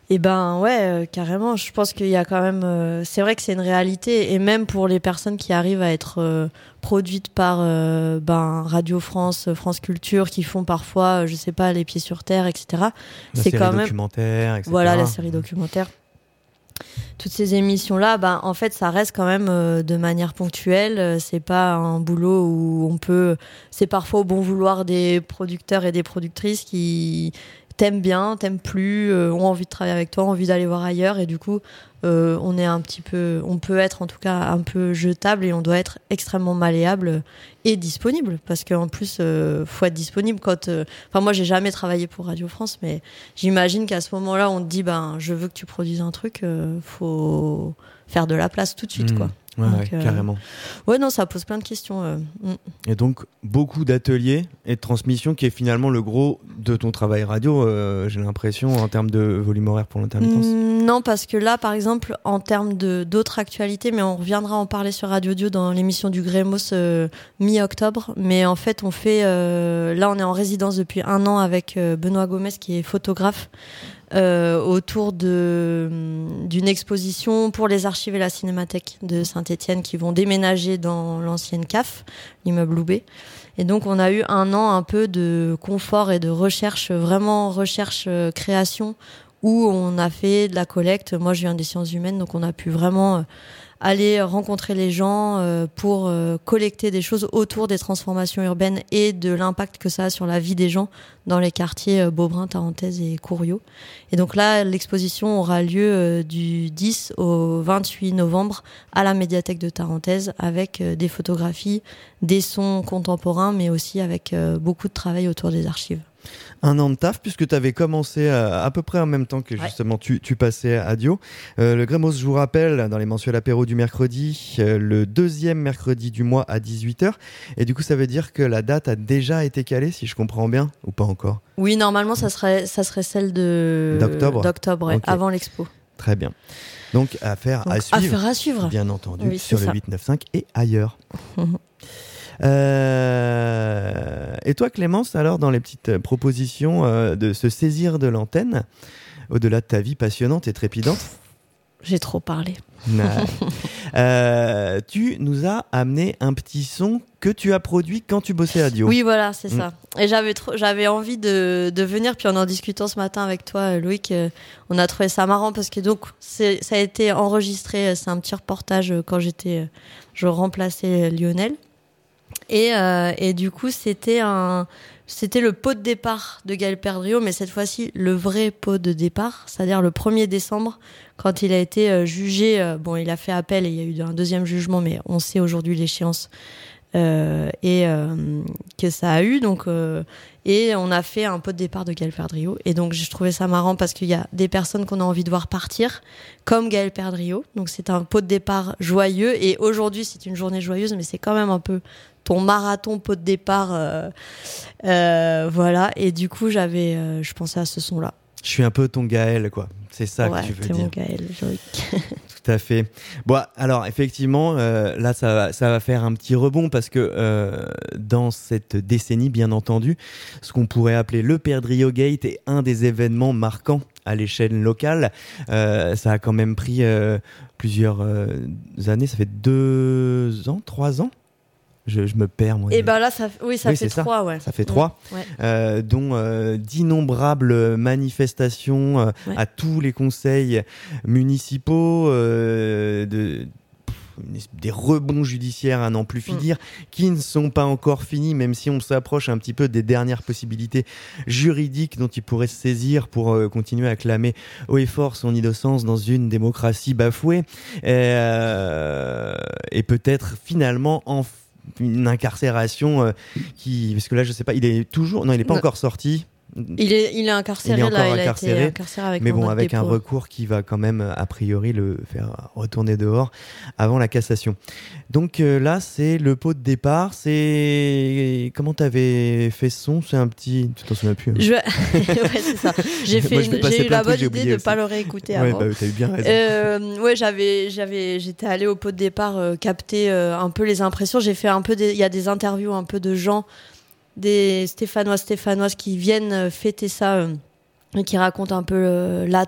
Et ben ouais, carrément. Je pense qu'il y a quand même. C'est vrai que c'est une réalité, et même pour les personnes qui arrivent à être produites par Radio France, France Culture, qui font parfois, je sais pas, Les Pieds sur Terre, etc. C'est quand même documentaire, etc. Voilà, la série documentaire. Toutes ces émissions-là, en fait, ça reste quand même de manière ponctuelle. C'est pas un boulot où on peut. C'est parfois au bon vouloir des producteurs et des productrices qui t'aiment bien, t'aiment plus, ont envie de travailler avec toi, ont envie d'aller voir ailleurs, et du coup, on peut être en tout cas un peu jetable, et on doit être extrêmement malléable et disponible, parce qu'en plus, faut être disponible quand. Moi, j'ai jamais travaillé pour Radio France, mais j'imagine qu'à ce moment-là, on te dit, je veux que tu produises un truc, faut faire de la place tout de suite, quoi. Ouais, carrément. Ouais, non, ça pose plein de questions. Et donc, beaucoup d'ateliers et de transmissions, qui est finalement le gros de ton travail radio, j'ai l'impression, en termes de volume horaire pour l'intermittence. Non, parce que là, par exemple, en termes d'autres actualités, mais on reviendra en parler sur Radio Dio dans l'émission du Grémos mi-octobre. Mais en fait, on fait... là, on est en résidence depuis 1 an avec Benoît Gomez, qui est photographe, autour d'une exposition pour les archives et la cinémathèque de Saint-Étienne, qui vont déménager dans l'ancienne CAF, l'immeuble Loubet. Et donc on a eu 1 an un peu de confort et de recherche, vraiment recherche-création, où on a fait de la collecte. Moi, je viens des sciences humaines, donc on a pu vraiment aller rencontrer les gens pour collecter des choses autour des transformations urbaines et de l'impact que ça a sur la vie des gens dans les quartiers Beaubrun, Tarentaise et Couriot. Et donc là, l'exposition aura lieu du 10 au 28 novembre à la médiathèque de Tarentaise, avec des photographies, des sons contemporains, mais aussi avec beaucoup de travail autour des archives. 1 an de taf, puisque tu avais commencé à peu près en même temps que justement tu passais à Dio. Le Grémos, je vous rappelle, dans les mensuels apéros du mercredi, le 2e mercredi du mois à 18h. Et du coup, ça veut dire que la date a déjà été calée, si je comprends bien, ou pas encore ? Oui, normalement, ça serait celle d'octobre, ouais, okay. Avant l'expo. Très bien. Donc, affaire à suivre. Bien entendu, oui, sur le 895 et ailleurs. Et toi, Clémence, alors, dans les petites propositions de se saisir de l'antenne, au-delà de ta vie passionnante et trépidante? J'ai trop parlé. Tu nous as amené un petit son que tu as produit quand tu bossais à Dio. Oui, voilà, c'est ça. Et j'avais envie de venir, puis en discutant ce matin avec toi, Loïc, on a trouvé ça marrant, parce que donc ça a été enregistré, c'est un petit reportage quand je remplaçais Lionel. Et du coup, c'était le pot de départ de Gaël Perdriau, mais cette fois-ci, le vrai pot de départ, c'est-à-dire le 1er décembre, quand il a été jugé. Il a fait appel et il y a eu un 2e jugement, mais on sait aujourd'hui l'échéance que ça a eu. Donc, et on a fait un pot de départ de Gaël Perdriau. Et donc, je trouvais ça marrant, parce qu'il y a des personnes qu'on a envie de voir partir, comme Gaël Perdriau. Donc, c'est un pot de départ joyeux. Et aujourd'hui, c'est une journée joyeuse, mais c'est quand même un peu ton marathon pot de départ, voilà. Et du coup, je pensais à ce son-là. Je suis un peu ton Gaël, quoi. C'est ça que tu veux dire. Ouais, t'es mon Gaël, Joïc. Tout à fait. Bon, alors effectivement, là, ça va faire un petit rebond, parce que dans cette décennie, bien entendu, ce qu'on pourrait appeler le Perdriau Gate est un des événements marquants à l'échelle locale. Ça a quand même pris plusieurs années. Ça fait 2 ans, 3 ans. Je me perds, moi. Et là, ça fait 3, ouais. Ça fait 3, ouais. Dont d'innombrables manifestations à tous les conseils municipaux, des rebonds judiciaires à n'en plus finir, qui ne sont pas encore finis, même si on s'approche un petit peu des dernières possibilités juridiques dont il pourrait se saisir pour continuer à clamer haut et fort son innocence dans une démocratie bafouée. Et peut-être finalement une incarcération parce que là, je sais pas, il est pas encore sorti. Il est incarcéré, il a été incarcéré avec mais bon, avec un recours qui va quand même a priori le faire retourner dehors avant la cassation. Donc là, c'est le pot de départ. C'est comment t'avais fait ce son? C'est un petit, tu t'en souviens plus, hein? Ouais, c'est ça. J'ai eu la bonne idée de pas le réécouter avant. T'as eu bien raison. J'étais allée au pot de départ capter un peu les impressions. J'ai fait il y a des interviews un peu de gens, des Stéphanoises qui viennent fêter ça, et qui racontent un peu